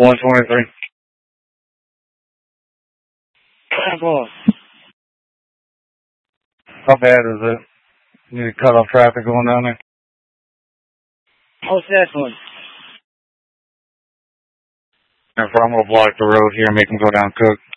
123. How bad is it? You need to cut off traffic going down there? Most definitely. If I'm going to block the road here and make them go down Cook.